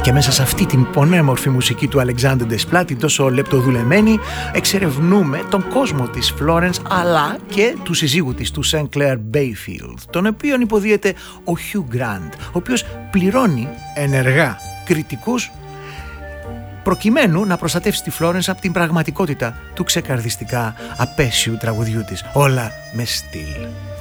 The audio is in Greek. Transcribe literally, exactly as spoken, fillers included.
Και μέσα σε αυτή την πονέμορφη μουσική του Αλεξάνδρ Ντεσπλά, την τόσο λεπτοδουλεμένη, εξερευνούμε τον κόσμο της Φλόρενς αλλά και του συζύγου της, του Sinclair Bayfield, τον οποίον υποδίεται ο Hugh Grant, ο οποίος πληρώνει ενεργά κριτικούς προκειμένου να προστατεύσει τη Φλόρενς από την πραγματικότητα του ξεκαρδιστικά απέσιου τραγουδιού της. Όλα με στυλ.